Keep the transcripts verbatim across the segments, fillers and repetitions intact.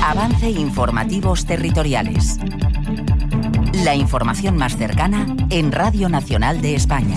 Avance Informativos Territoriales. La información más cercana en Radio Nacional de España.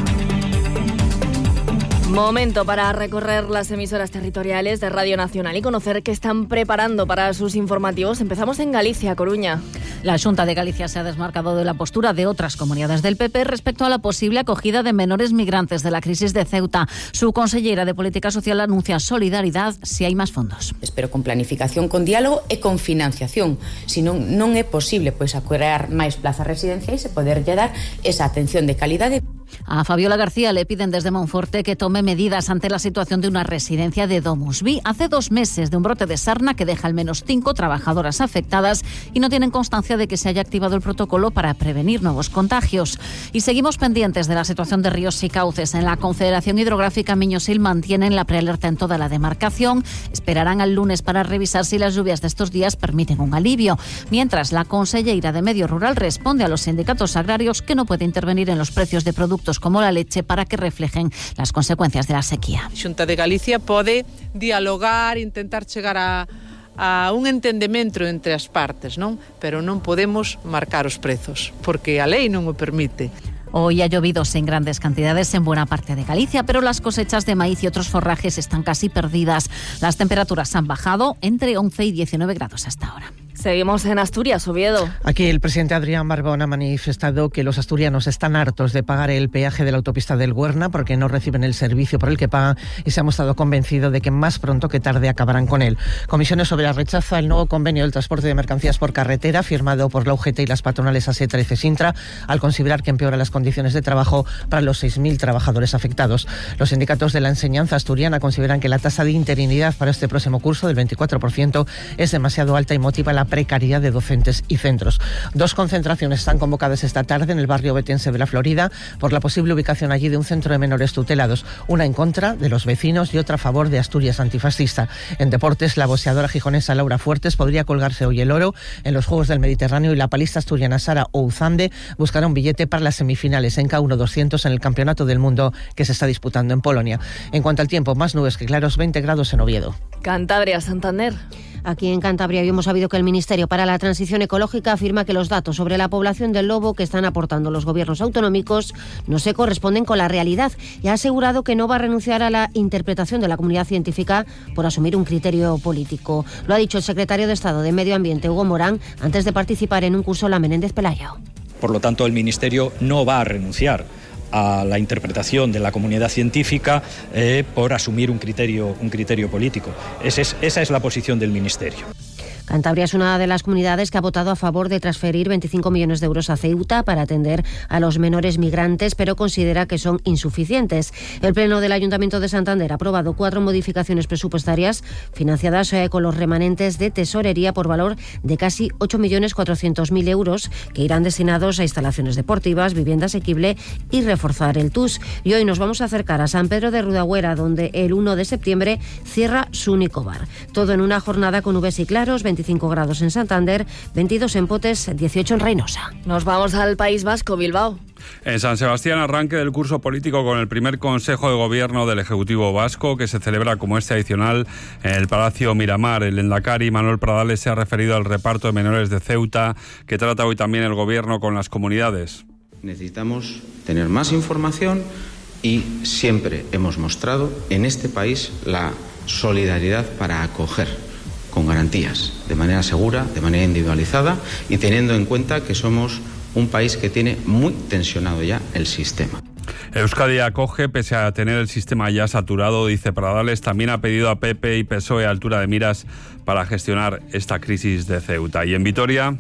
Momento para recorrer las emisoras territoriales de Radio Nacional y conocer qué están preparando para sus informativos. Empezamos en Galicia, Coruña. La Xunta de Galicia se ha desmarcado de la postura de otras comunidades del P P respecto a la posible acogida de menores migrantes de la crisis de Ceuta. Su consellera de Política Social anuncia solidaridade si hai máis fondos. Espero con planificación, con diálogo e con financiación. Si non, non é posible pois, crear máis plazas residenciais e poder dar esa atención de calidade. A Fabiola García le piden desde Monforte que tome medidas ante la situación de una residencia de Domusvi. Hace dos meses de un brote de sarna que deja al menos cinco trabajadoras afectadas y no tienen constancia de que se haya activado el protocolo para prevenir nuevos contagios. Y seguimos pendientes de la situación de ríos y cauces. En la Confederación Hidrográfica Miño-Sil mantienen la prealerta en toda la demarcación. Esperarán al lunes para revisar si las lluvias de estos días permiten un alivio. Mientras, la conselleira de Medio Rural responde a los sindicatos agrarios que no puede intervenir en los precios de productos como la leche para que reflejen las consecuencias de la sequía. A Xunta de Galicia pode dialogar, intentar chegar a, a un entendemento entre as partes, non? Pero non podemos marcar os prezos, porque a lei non o permite. Hoy ha llovido en grandes cantidades en buena parte de Galicia, pero las cosechas de maíz y otros forrajes están casi perdidas. Las temperaturas han bajado entre once y diecinueve grados hasta ahora. Seguimos en Asturias, Oviedo. Aquí el presidente Adrián Barbón ha manifestado que los asturianos están hartos de pagar el peaje de la autopista del Güerna porque no reciben el servicio por el que pagan y se ha mostrado convencido de que más pronto que tarde acabarán con él. Comisiones Obreras rechaza el nuevo convenio del transporte de mercancías por carretera firmado por la U G T y las patronales ASETRA y CESINTRA al considerar que empeora las condiciones de trabajo para los seis mil trabajadores afectados. Los sindicatos de la enseñanza asturiana consideran que la tasa de interinidad para este próximo curso del veinticuatro por ciento es demasiado alta y motiva la precariedad de docentes y centros. Dos concentraciones están convocadas esta tarde en el barrio betense de la Florida por la posible ubicación allí de un centro de menores tutelados, una en contra de los vecinos y otra a favor de Asturias antifascista. En deportes, la boxeadora gijonesa Laura Fuertes podría colgarse hoy el oro en los Juegos del Mediterráneo y la palista asturiana Sara Ouzande buscará un billete para las semifinales en K uno doscientos en el Campeonato del Mundo que se está disputando en Polonia. En cuanto al tiempo, más nubes que claros, veinte grados en Oviedo. Cantabria, Santander. Aquí en Cantabria hoy hemos sabido que el Ministerio para la Transición Ecológica afirma que los datos sobre la población del lobo que están aportando los gobiernos autonómicos no se corresponden con la realidad y ha asegurado que no va a renunciar a la interpretación de la comunidad científica por asumir un criterio político. Lo ha dicho el secretario de Estado de Medio Ambiente, Hugo Morán, antes de participar en un curso La Menéndez Pelayo. Por lo tanto, el Ministerio no va a renunciar a la interpretación de la comunidad científica eh, por asumir un criterio, un criterio político. Esa es, esa es la posición del Ministerio. Cantabria es una de las comunidades que ha votado a favor de transferir veinticinco millones de euros a Ceuta para atender a los menores migrantes, pero considera que son insuficientes. El Pleno del Ayuntamiento de Santander ha aprobado cuatro modificaciones presupuestarias financiadas eh, con los remanentes de tesorería por valor de casi ocho millones cuatrocientos mil euros que irán destinados a instalaciones deportivas, vivienda asequible y reforzar el T U S. Y hoy nos vamos a acercar a San Pedro de Rudagüera, donde el uno de septiembre cierra su único bar. Todo en una jornada con nubes y claros, veinticinco grados en Santander, veintidós en Potes, dieciocho en Reynosa. Nos vamos al País Vasco, Bilbao. En San Sebastián, arranque del curso político con el primer Consejo de Gobierno del Ejecutivo Vasco, que se celebra como es tradicional en el Palacio Miramar. El Lehendakari Manuel Pradales se ha referido al reparto de menores de Ceuta, que trata hoy también el Gobierno con las comunidades. Necesitamos tener más información y siempre hemos mostrado en este país la solidaridad para acoger con garantías, de manera segura, de manera individualizada y teniendo en cuenta que somos un país que tiene muy tensionado ya el sistema. Euskadi acoge pese a tener el sistema ya saturado, dice Pradales. También ha pedido a P P y P S O E altura de miras para gestionar esta crisis de Ceuta. Y en Vitoria...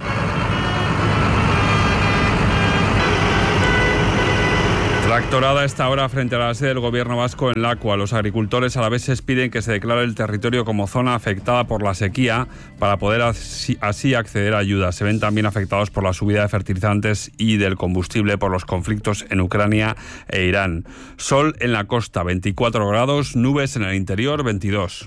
Tractorada a esta hora frente a la sede del Gobierno vasco en Lacua. Los agricultores alaveses piden que se declare el territorio como zona afectada por la sequía para poder así, así acceder a ayuda. Se ven también afectados por la subida de fertilizantes y del combustible por los conflictos en Ucrania e Irán. Sol en la costa, veinticuatro grados, nubes en el interior, veintidós.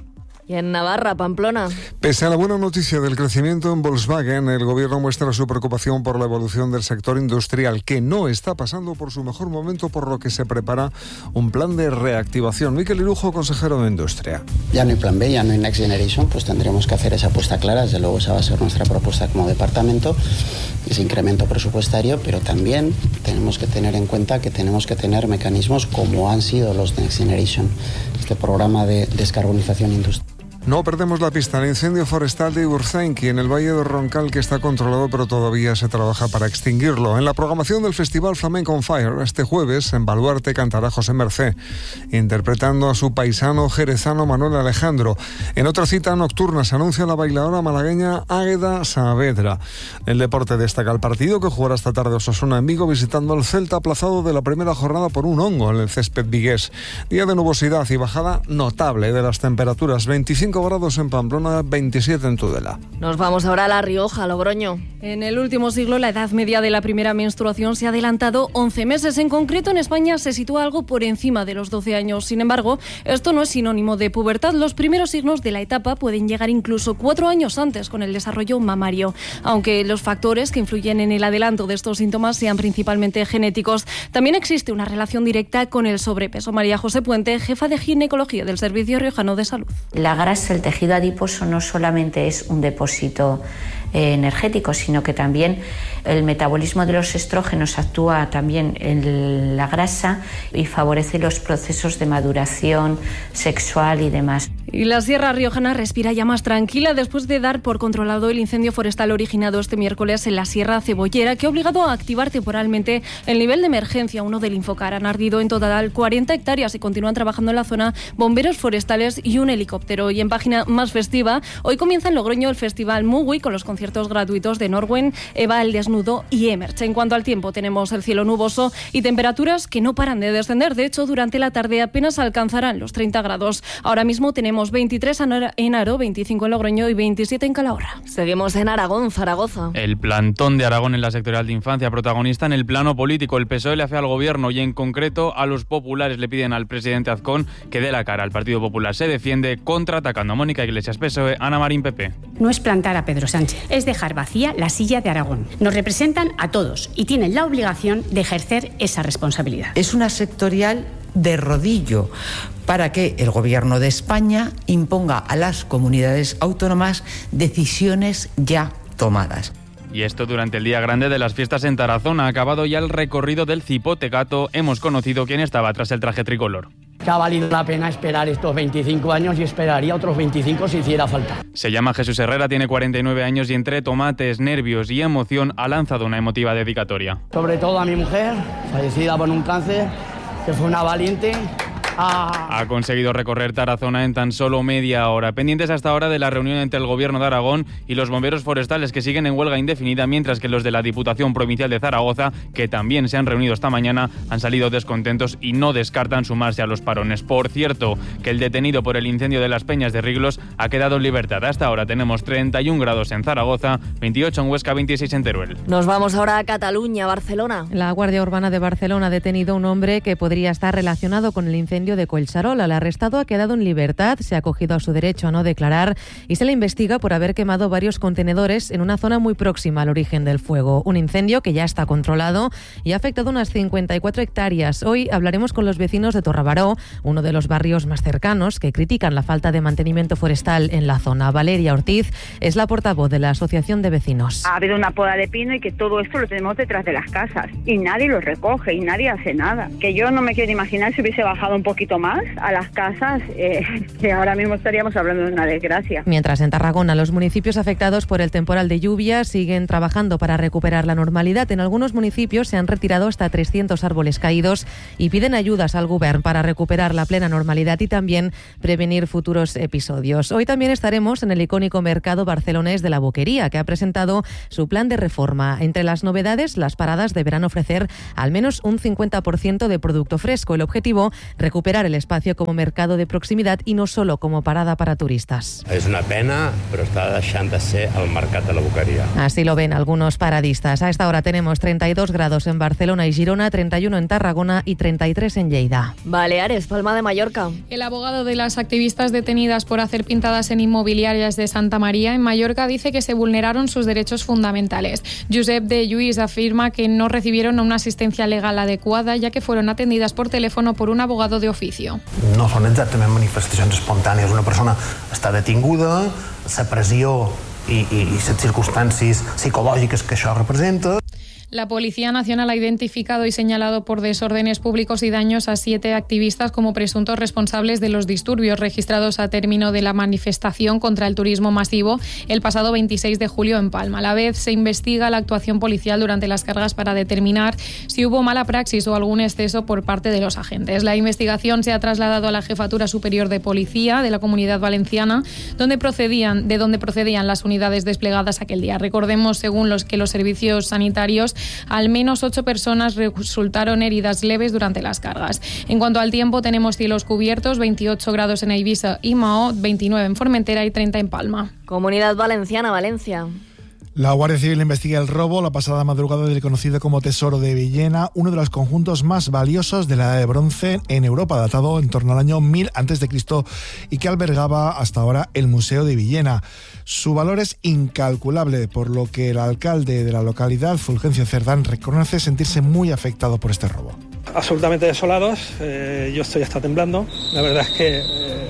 Y en Navarra, Pamplona. Pese a la buena noticia del crecimiento en Volkswagen, el gobierno muestra su preocupación por la evolución del sector industrial, que no está pasando por su mejor momento, por lo que se prepara un plan de reactivación. Miquel Irujo, consejero de Industria. Ya no hay plan B, ya no hay Next Generation, pues tendremos que hacer esa apuesta clara. Desde luego esa va a ser nuestra propuesta como departamento, ese incremento presupuestario, pero también tenemos que tener en cuenta que tenemos que tener mecanismos como han sido los Next Generation, este programa de descarbonización industrial. No perdemos la pista. El incendio forestal de Urzainqui, en el Valle de Roncal, que está controlado, pero todavía se trabaja para extinguirlo. En la programación del Festival Flamenco on Fire, este jueves, en Baluarte cantará José Mercé, interpretando a su paisano jerezano Manuel Alejandro. En otra cita nocturna se anuncia la bailadora malagueña Águeda Saavedra. El deporte destaca el partido que jugará esta tarde Osasuna en Vigo, visitando al Celta, aplazado de la primera jornada por un hongo en el césped vigués. Día de nubosidad y bajada notable de las temperaturas. veinticinco grados en Pamplona, veintisiete en Tudela. Nos vamos ahora a La Rioja, Logroño. En el último siglo, la edad media de la primera menstruación se ha adelantado once meses. En concreto, en España se sitúa algo por encima de los doce años. Sin embargo, esto no es sinónimo de pubertad. Los primeros signos de la etapa pueden llegar incluso cuatro años antes, con el desarrollo mamario. Aunque los factores que influyen en el adelanto de estos síntomas sean principalmente genéticos, también existe una relación directa con el sobrepeso. María José Puente, jefa de ginecología del Servicio Riojano de Salud. La grasa, el tejido adiposo, no solamente es un depósito eh, energético, sino que también el metabolismo de los estrógenos actúa también en la grasa y favorece los procesos de maduración sexual y demás. Y la Sierra Riojana respira ya más tranquila después de dar por controlado el incendio forestal originado este miércoles en la Sierra Cebollera, que ha obligado a activar temporalmente el nivel de emergencia uno del Infocar. Han ardido en total cuarenta hectáreas y continúan trabajando en la zona bomberos forestales y un helicóptero. Y en página más festiva, hoy comienza en Logroño el Festival Mugui con los conciertos gratuitos de Norwen, Eva el Desnudo y Emerch. En cuanto al tiempo, tenemos el cielo nuboso y temperaturas que no paran de descender. De hecho, durante la tarde apenas alcanzarán los treinta grados. Ahora mismo tenemos veintitrés en Aro, veinticinco en Logroño y veintisiete en Calahorra. Seguimos en Aragón, Zaragoza. El plantón de Aragón en la sectorial de infancia, protagonista en el plano político. El P S O E le hace al gobierno y en concreto a los populares le piden al presidente Azcón que dé la cara. El Partido Popular se defiende contraatacando a Mónica Iglesias, P S O E, Ana Marín, P P. No es plantar a Pedro Sánchez, es dejar vacía la silla de Aragón. Nos representan a todos y tienen la obligación de ejercer esa responsabilidad. Es una sectorial de rodillo para que el Gobierno de España imponga a las comunidades autónomas decisiones ya tomadas. Y esto durante el día grande de las fiestas en Tarazona. Ha acabado ya el recorrido del Cipote Gato. Hemos conocido quién estaba tras el traje tricolor. Que ha valido la pena esperar estos veinticinco años y esperaría otros veinticinco si hiciera falta. Se llama Jesús Herrera, tiene cuarenta y nueve años y entre tomates, nervios y emoción ha lanzado una emotiva dedicatoria. Sobre todo a mi mujer, fallecida por un cáncer, que fue una valiente. Ah. Ha conseguido recorrer Tarazona en tan solo media hora. Pendientes hasta ahora de la reunión entre el Gobierno de Aragón y los bomberos forestales, que siguen en huelga indefinida, mientras que los de la Diputación Provincial de Zaragoza, que también se han reunido esta mañana, han salido descontentos y no descartan sumarse a los parones. Por cierto, que el detenido por el incendio de las Peñas de Riglos ha quedado en libertad. Hasta ahora tenemos treinta y un grados en Zaragoza, veintiocho en Huesca, veintiséis en Teruel. Nos vamos ahora a Cataluña, Barcelona. La Guardia Urbana de Barcelona ha detenido a un hombre que podría estar relacionado con el incendio de Collserola. El arrestado ha quedado en libertad, se ha acogido a su derecho a no declarar y se le investiga por haber quemado varios contenedores en una zona muy próxima al origen del fuego. Un incendio que ya está controlado y ha afectado unas cincuenta y cuatro hectáreas. Hoy hablaremos con los vecinos de Torrabaró, uno de los barrios más cercanos, que critican la falta de mantenimiento forestal en la zona. Valeria Ortiz es la portavoz de la Asociación de Vecinos. Ha habido una poda de pino y que todo esto lo tenemos detrás de las casas y nadie lo recoge y nadie hace nada. Que yo no me quiero imaginar si hubiese bajado un poquito más a las casas, eh, que ahora mismo estaríamos hablando de una desgracia. Mientras en Tarragona los municipios afectados por el temporal de lluvia siguen trabajando para recuperar la normalidad. En algunos municipios se han retirado hasta trescientos árboles caídos y piden ayudas al Govern para recuperar la plena normalidad y también prevenir futuros episodios. Hoy también estaremos en el icónico mercado barcelonés de la Boquería, que ha presentado su plan de reforma. Entre las novedades, las paradas deberán ofrecer al menos un cincuenta por ciento de producto fresco. El objetivo, recuperar recuperar el espacio como mercado de proximidad y no solo como parada para turistas. És una pena, però està deixant de ser el mercat de la boqueria. Así lo ven algunos paradistas. A esta hora tenemos treinta y dos grados en Barcelona y Girona, treinta y uno en Tarragona y treinta y tres en Lleida. Baleares, Palma de Mallorca. El abogado de las activistas detenidas por hacer pintadas en inmobiliarias de Santa María, en Mallorca, dice que se vulneraron sus derechos fundamentales. Josep de Lluís afirma que no recibieron una asistencia legal adecuada, ya que fueron atendidas por teléfono por un abogado de oficio. No són exactament manifestacions espontànies. Una persona està detinguda, la pressió i, i, i les circumstàncies psicològiques que això representa. La Policía Nacional ha identificado y señalado por desórdenes públicos y daños a siete activistas como presuntos responsables de los disturbios registrados a término de la manifestación contra el turismo masivo el pasado veintiséis de julio en Palma. A la vez se investiga la actuación policial durante las cargas para determinar si hubo mala praxis o algún exceso por parte de los agentes. La investigación se ha trasladado a la Jefatura Superior de Policía de la Comunidad Valenciana, donde procedían, de donde procedían las unidades desplegadas aquel día. Recordemos, según los que los servicios sanitarios, al menos ocho personas resultaron heridas leves durante las cargas. En cuanto al tiempo, tenemos cielos cubiertos, veintiocho grados en Eivissa y Mahó, veintinueve en Formentera y treinta en Palma. Comunidad Valenciana, Valencia. La Guardia Civil investiga el robo la pasada madrugada del conocido como Tesoro de Villena, uno de los conjuntos más valiosos de la Edad de Bronce en Europa, datado en torno al año mil antes de Cristo y que albergaba hasta ahora el Museo de Villena. Su valor es incalculable, por lo que el alcalde de la localidad, Fulgencio Cerdán, reconoce sentirse muy afectado por este robo. Absolutamente desolados, eh, yo estoy hasta temblando. La verdad es que eh,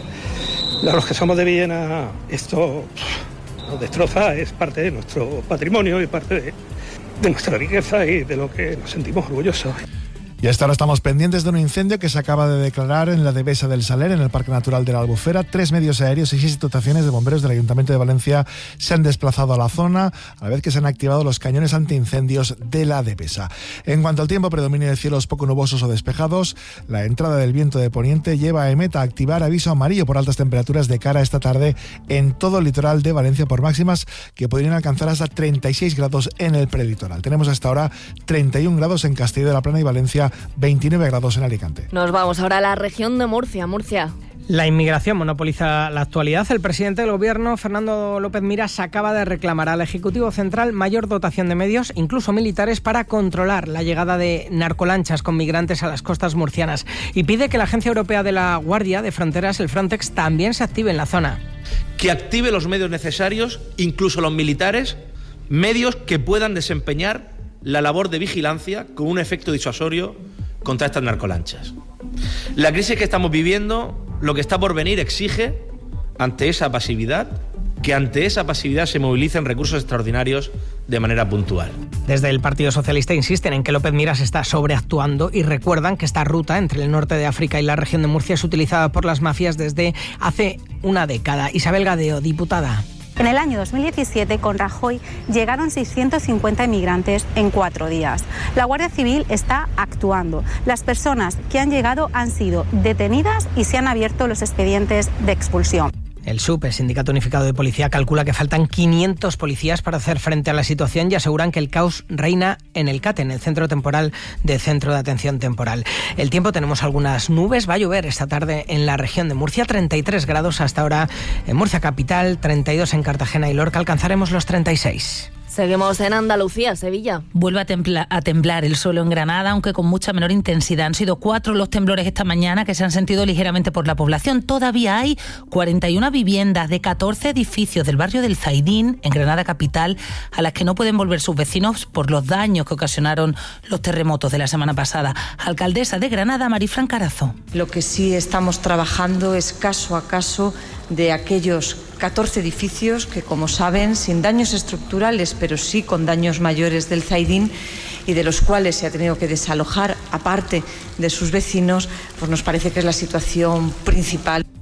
los que somos de Villena, esto nos destroza, es parte de nuestro patrimonio y parte de, de nuestra riqueza y de lo que nos sentimos orgullosos. Y hasta ahora estamos pendientes de un incendio que se acaba de declarar en la Devesa del Saler, en el Parque Natural de la Albufera. Tres medios aéreos y seis dotaciones de bomberos del Ayuntamiento de Valencia se han desplazado a la zona, a la vez que se han activado los cañones antiincendios de la Devesa. En cuanto al tiempo, predominio de cielos poco nubosos o despejados. La entrada del viento de poniente lleva a EMET a activar aviso amarillo por altas temperaturas de cara a esta tarde en todo el litoral de Valencia, por máximas que podrían alcanzar hasta treinta y seis grados en el prelitoral. Tenemos hasta ahora treinta y un grados en Castelló de la Plana y Valencia, veintinueve grados en Alicante. Nos vamos ahora a la región de Murcia. Murcia. La inmigración monopoliza la actualidad. El presidente del Gobierno, Fernando López Miras, acaba de reclamar al Ejecutivo Central mayor dotación de medios, incluso militares, para controlar la llegada de narcolanchas con migrantes a las costas murcianas. Y pide que la Agencia Europea de la Guardia de Fronteras, el Frontex, también se active en la zona. Que active los medios necesarios, incluso los militares, medios que puedan desempeñar la labor de vigilancia con un efecto disuasorio contra estas narcolanchas. La crisis que estamos viviendo, lo que está por venir, exige, ante esa pasividad, que ante esa pasividad se movilicen recursos extraordinarios de manera puntual. Desde el Partido Socialista insisten en que López Miras está sobreactuando y recuerdan que esta ruta entre el norte de África y la región de Murcia es utilizada por las mafias desde hace una década. Isabel Gadeo, diputada. En el año dos mil diecisiete, con Rajoy, llegaron seiscientos cincuenta inmigrantes en cuatro días. La Guardia Civil está actuando. Las personas que han llegado han sido detenidas y se han abierto los expedientes de expulsión. El S U P, el Sindicato Unificado de Policía, calcula que faltan quinientos policías para hacer frente a la situación y aseguran que el caos reina en el CATE, en el Centro Temporal de Centro de Atención Temporal. El tiempo, tenemos algunas nubes, va a llover esta tarde en la región de Murcia, treinta y tres grados hasta ahora en Murcia capital, treinta y dos en Cartagena y Lorca, alcanzaremos los treinta y seis. Seguimos en Andalucía, Sevilla. Vuelve a, templa, a temblar el suelo en Granada, aunque con mucha menor intensidad. Han sido cuatro los temblores esta mañana que se han sentido ligeramente por la población. Todavía hay cuarenta y una viviendas de catorce edificios del barrio del Zaidín, en Granada capital, a las que no pueden volver sus vecinos por los daños que ocasionaron los terremotos de la semana pasada. Alcaldesa de Granada, Marifran Carazo. Lo que sí estamos trabajando es caso a caso de aquellos catorce edificios que, como saben, sin daños estructurales, pero sí con daños mayores del Zaidín, y de los cuales se ha tenido que desalojar, aparte de sus vecinos, pues nos parece que es la situación principal.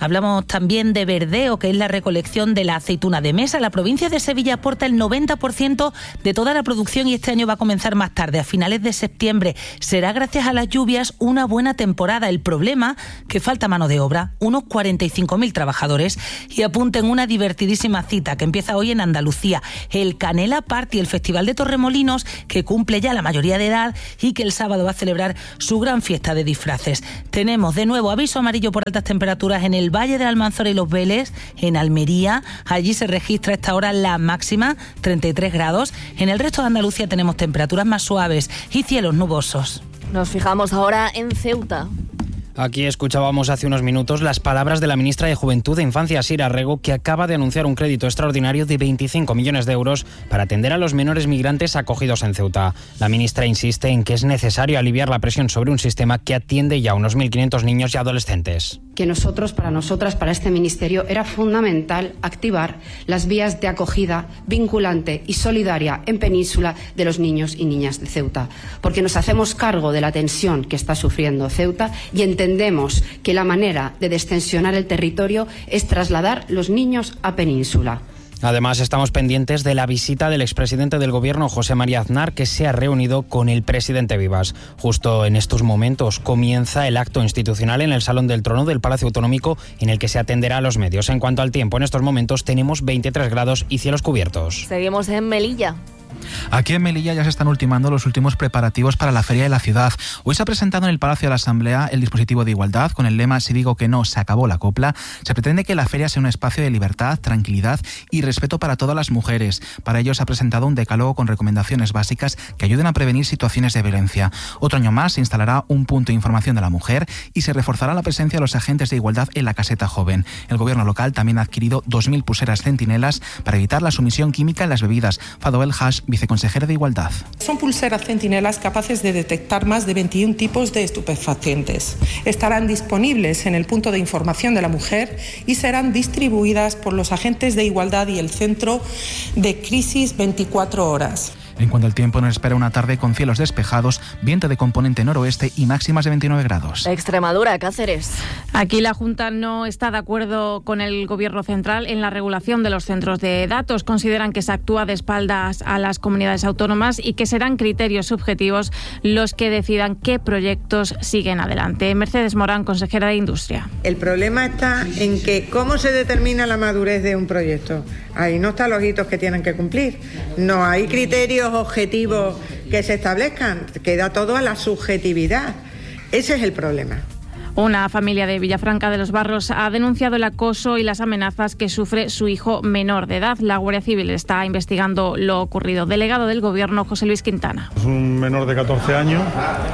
Hablamos también de verdeo, que es la recolección de la aceituna de mesa. La provincia de Sevilla aporta el noventa por ciento de toda la producción y este año va a comenzar más tarde, a finales de septiembre. Será gracias a las lluvias una buena temporada. El problema, que falta mano de obra, unos cuarenta y cinco mil trabajadores. Y apunten una divertidísima cita que empieza hoy en Andalucía, el Canela Party, el Festival de Torremolinos, que cumple ya la mayoría de edad y que el sábado va a celebrar su gran fiesta de disfraces. Tenemos de nuevo aviso amarillo por altas temperaturas en el Valle de Almanzora y Los Vélez, en Almería. Allí se registra a esta hora la máxima, treinta y tres grados. En el resto de Andalucía tenemos temperaturas más suaves y cielos nubosos. Nos fijamos ahora en Ceuta. Aquí escuchábamos hace unos minutos las palabras de la ministra de Juventud e Infancia, Sira Rego, que acaba de anunciar un crédito extraordinario de veinticinco millones de euros para atender a los menores migrantes acogidos en Ceuta. La ministra insiste en que es necesario aliviar la presión sobre un sistema que atiende ya a unos mil quinientos niños y adolescentes. Que nosotros, para nosotras, para este ministerio, era fundamental activar las vías de acogida vinculante y solidaria en Península de los niños y niñas de Ceuta, porque nos hacemos cargo de la tensión que está sufriendo Ceuta y entendemos que la manera de destensionar el territorio es trasladar los niños a Península. Además, estamos pendientes de la visita del expresidente del Gobierno, José María Aznar, que se ha reunido con el presidente Vivas. Justo en estos momentos comienza el acto institucional en el Salón del Trono del Palacio Autonómico, en el que se atenderá a los medios. En cuanto al tiempo, en estos momentos tenemos veintitrés grados y cielos cubiertos. Seguimos en Melilla. Aquí en Melilla ya se están ultimando los últimos preparativos para la Feria de la Ciudad. Hoy se ha presentado en el Palacio de la Asamblea el dispositivo de igualdad con el lema "Si digo que no, se acabó la copla". Se pretende que la feria sea un espacio de libertad, tranquilidad y respeto para todas las mujeres. Para ello se ha presentado un decálogo con recomendaciones básicas que ayuden a prevenir situaciones de violencia. Otro año más se instalará un punto de información de la mujer y se reforzará la presencia de los agentes de igualdad en la caseta joven. El gobierno local también ha adquirido dos mil pulseras centinelas para evitar la sumisión química en las bebidas. Fado El Hash, viceconsejera de Igualdad. Son pulseras centinelas capaces de detectar más de veintiún tipos de estupefacientes. Estarán disponibles en el punto de información de la mujer y serán distribuidas por los agentes de igualdad y el centro de crisis veinticuatro horas. En cuanto al tiempo, nos espera una tarde con cielos despejados, viento de componente noroeste y máximas de veintinueve grados. Extremadura, Cáceres. Aquí la Junta no está de acuerdo con el Gobierno central en la regulación de los centros de datos. Consideran que se actúa de espaldas a las comunidades autónomas y que serán criterios subjetivos los que decidan qué proyectos siguen adelante. Mercedes Morán, consejera de Industria. El problema está en que cómo se determina la madurez de un proyecto. Ahí no están los hitos que tienen que cumplir. No hay criterios objetivos que se establezcan. Queda todo a la subjetividad. Ese es el problema. Una familia de Villafranca de los Barros ha denunciado el acoso y las amenazas que sufre su hijo menor de edad. La Guardia Civil está investigando lo ocurrido. Delegado del Gobierno, José Luis Quintana. Es un menor de catorce años.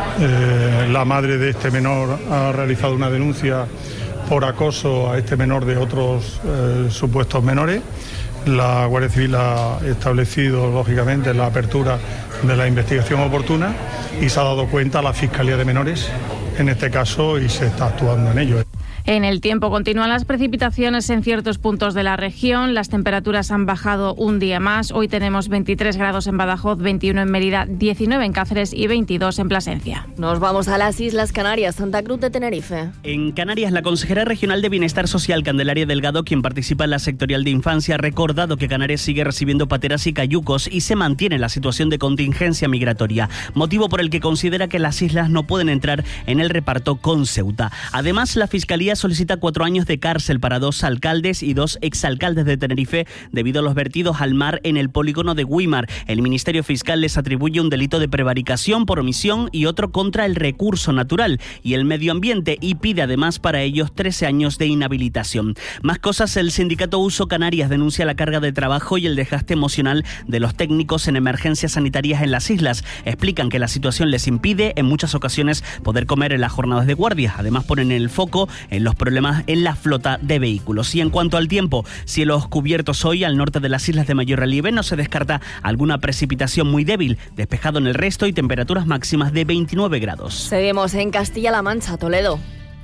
Eh, la madre de este menor ha realizado una denuncia por acoso a este menor de otros eh, supuestos menores. La Guardia Civil ha establecido, lógicamente, la apertura de la investigación oportuna y se ha dado cuenta a la Fiscalía de Menores, en este caso, y se está actuando en ello. En el tiempo continúan las precipitaciones en ciertos puntos de la región. Las temperaturas han bajado un día más. Hoy tenemos veintitrés grados en Badajoz, veintiuno en Mérida, diecinueve en Cáceres y veintidós en Plasencia. Nos vamos a las Islas Canarias, Santa Cruz de Tenerife. En Canarias, la consejera regional de Bienestar Social, Candelaria Delgado, quien participa en la sectorial de infancia, ha recordado que Canarias sigue recibiendo pateras y cayucos y se mantiene la situación de contingencia migratoria, motivo por el que considera que las islas no pueden entrar en el reparto con Ceuta. Además, la Fiscalía solicita cuatro años de cárcel para dos alcaldes y dos exalcaldes de Tenerife debido a los vertidos al mar en el polígono de Güímar. El Ministerio Fiscal les atribuye un delito de prevaricación por omisión y otro contra el recurso natural y el medio ambiente y pide además para ellos trece años de inhabilitación. Más cosas, el sindicato Uso Canarias denuncia la carga de trabajo y el desgaste emocional de los técnicos en emergencias sanitarias en las islas. Explican que la situación les impide en muchas ocasiones poder comer en las jornadas de guardia. Además, ponen el foco en los problemas en la flota de vehículos. Y en cuanto al tiempo, cielos cubiertos hoy al norte de las islas de mayor relieve, no se descarta alguna precipitación muy débil, despejado en el resto y temperaturas máximas de veintinueve grados. Seguimos en Castilla-La Mancha, Toledo.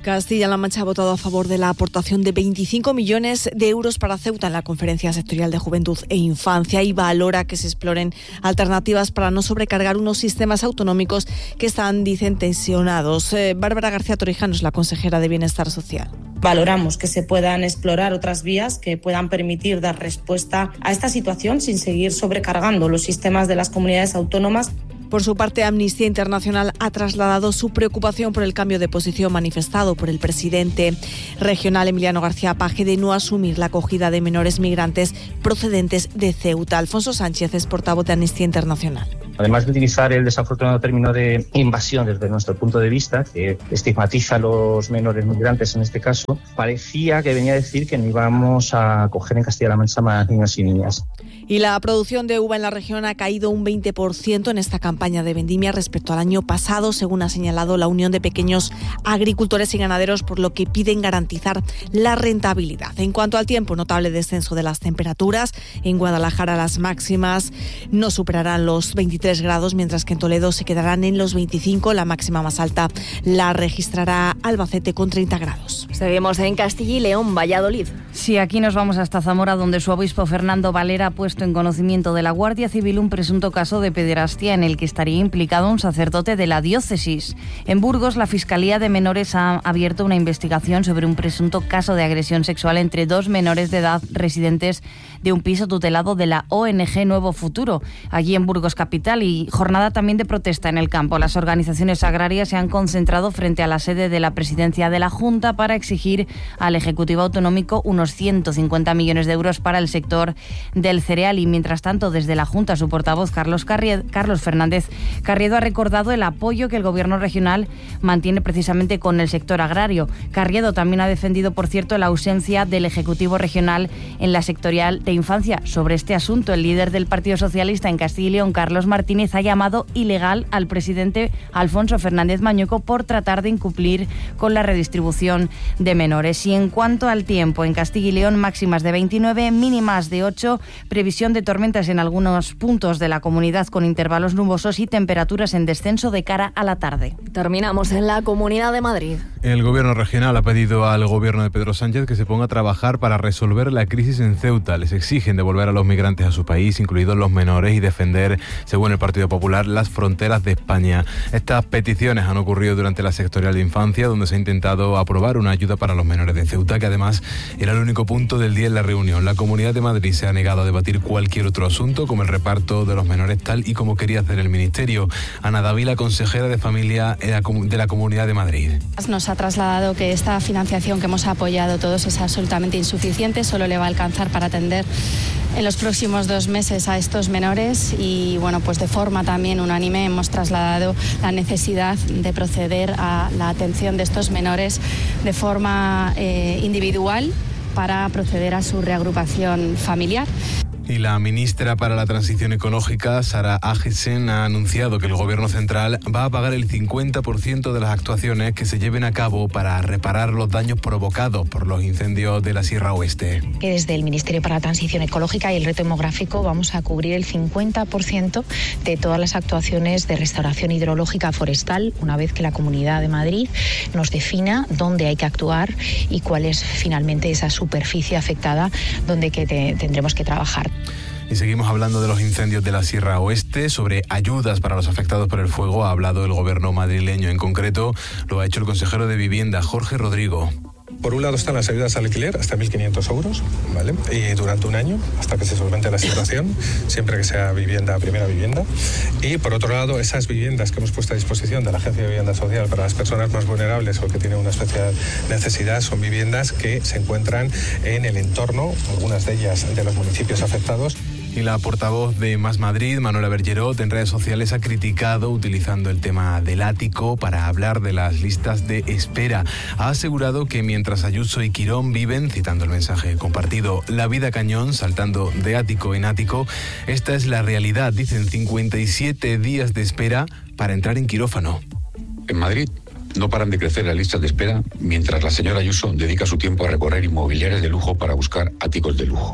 Castilla-La Mancha ha votado a favor de la aportación de veinticinco millones de euros para Ceuta en la Conferencia Sectorial de Juventud e Infancia y valora que se exploren alternativas para no sobrecargar unos sistemas autonómicos que están, dicen, tensionados. Eh, Bárbara García Torijano es la consejera de Bienestar Social. Valoramos que se puedan explorar otras vías que puedan permitir dar respuesta a esta situación sin seguir sobrecargando los sistemas de las comunidades autónomas. Por su parte, Amnistía Internacional ha trasladado su preocupación por el cambio de posición manifestado por el presidente regional Emiliano García Paje de no asumir la acogida de menores migrantes procedentes de Ceuta. Alfonso Sánchez es portavoz de Amnistía Internacional. Además de utilizar el desafortunado término de invasión desde nuestro punto de vista, que estigmatiza a los menores migrantes en este caso, parecía que venía a decir que no íbamos a acoger en Castilla-La Mancha más niños y niñas. Y la producción de uva en la región ha caído un veinte por ciento en esta campaña de vendimia respecto al año pasado, según ha señalado la Unión de Pequeños Agricultores y Ganaderos, por lo que piden garantizar la rentabilidad. En cuanto al tiempo, notable descenso de las temperaturas. En Guadalajara las máximas no superarán los veintitrés grados, mientras que en Toledo se quedarán en los veinticinco. La máxima más alta la registrará Albacete con treinta grados. Seguimos en Castilla y León, Valladolid. Sí, aquí nos vamos hasta Zamora, donde su obispo Fernando Valera ha puesto en conocimiento de la Guardia Civil un presunto caso de pederastia en el que estaría implicado un sacerdote de la diócesis. En Burgos, la Fiscalía de Menores ha abierto una investigación sobre un presunto caso de agresión sexual entre dos menores de edad residentes de un piso tutelado de la O N G Nuevo Futuro, allí en Burgos capital, y jornada también de protesta en el campo. Las organizaciones agrarias se han concentrado frente a la sede de la presidencia de la Junta para exigir al Ejecutivo Autonómico unos ciento cincuenta millones de euros para el sector del cereal. Y mientras tanto, desde la Junta, su portavoz Carlos, Carriedo, Carlos Fernández Carriedo ha recordado el apoyo que el Gobierno regional mantiene precisamente con el sector agrario. Carriedo también ha defendido, por cierto, la ausencia del Ejecutivo regional en la sectorial de infancia. Sobre este asunto, el líder del Partido Socialista en Castilla y León, Carlos Martínez, ha llamado ilegal al presidente Alfonso Fernández Mañueco por tratar de incumplir con la redistribución de menores. Y en cuanto al tiempo, en Castilla y León, máximas de veintinueve, mínimas de ocho, previsión de tormentas en algunos puntos de la comunidad con intervalos nubosos y temperaturas en descenso de cara a la tarde. Terminamos en la Comunidad de Madrid. El Gobierno regional ha pedido al Gobierno de Pedro Sánchez que se ponga a trabajar para resolver la crisis en Ceuta. Les exigen devolver a los migrantes a su país, incluidos los menores, y defender, según el Partido Popular, las fronteras de España. Estas peticiones han ocurrido durante la sectorial de infancia, donde se ha intentado aprobar una ayuda para los menores de Ceuta, que además era el único punto del día en la reunión. La Comunidad de Madrid se ha negado a debatir cualquier otro asunto, como el reparto de los menores, tal y como quería hacer el Ministerio. Ana Dávila, consejera de Familia de la Comunidad de Madrid. Nos ha trasladado que esta financiación que hemos apoyado todos es absolutamente insuficiente, solo le va a alcanzar para atender en los próximos dos meses a estos menores y, bueno, pues de forma también unánime hemos trasladado la necesidad de proceder a la atención de estos menores de forma eh, individual para proceder a su reagrupación familiar. Y la ministra para la Transición Ecológica, Sara Agesen, ha anunciado que el Gobierno central va a pagar el cincuenta por ciento de las actuaciones que se lleven a cabo para reparar los daños provocados por los incendios de la Sierra Oeste. Que desde el Ministerio para la Transición Ecológica y el Reto Demográfico vamos a cubrir el cincuenta por ciento de todas las actuaciones de restauración hidrológica forestal, una vez que la Comunidad de Madrid nos defina dónde hay que actuar y cuál es finalmente esa superficie afectada donde que te, tendremos que trabajar. Y seguimos hablando de los incendios de la Sierra Oeste. Sobre ayudas para los afectados por el fuego ha hablado el Gobierno madrileño. En concreto, lo ha hecho el consejero de Vivienda, Jorge Rodrigo. Por un lado están las ayudas al alquiler, hasta mil quinientos euros, ¿vale? Y durante un año, hasta que se solvente la situación, siempre que sea vivienda, primera vivienda. Y por otro lado, esas viviendas que hemos puesto a disposición de la Agencia de Vivienda Social para las personas más vulnerables o que tienen una especial necesidad, son viviendas que se encuentran en el entorno, algunas de ellas de los municipios afectados. Y la portavoz de Más Madrid, Manuela Bergerot, en redes sociales ha criticado utilizando el tema del ático para hablar de las listas de espera. Ha asegurado que mientras Ayuso y Quirón viven, citando el mensaje compartido, la vida cañón, saltando de ático en ático, esta es la realidad. Dicen cincuenta y siete días de espera para entrar en quirófano. En Madrid no paran de crecer las listas de espera mientras la señora Ayuso dedica su tiempo a recorrer inmobiliarias de lujo para buscar áticos de lujo.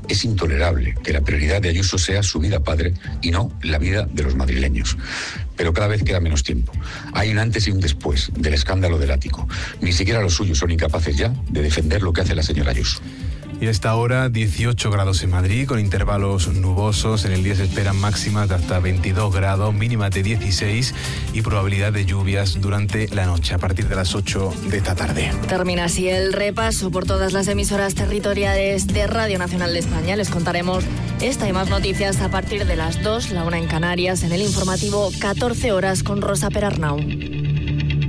Es intolerable que la prioridad de Ayuso sea su vida padre y no la vida de los madrileños. Pero cada vez queda menos tiempo. Hay un antes y un después del escándalo del ático. Ni siquiera los suyos son incapaces ya de defender lo que hace la señora Ayuso. Y a esta hora, dieciocho grados en Madrid, con intervalos nubosos. En el día se esperan máximas de hasta veintidós grados, mínimas de dieciséis y probabilidad de lluvias durante la noche, a partir de las ocho de esta tarde. Termina así el repaso por todas las emisoras territoriales de Radio Nacional de España. Les contaremos esta y más noticias a partir de las dos, la una en Canarias, en el informativo catorce horas con Rosa Perarnau.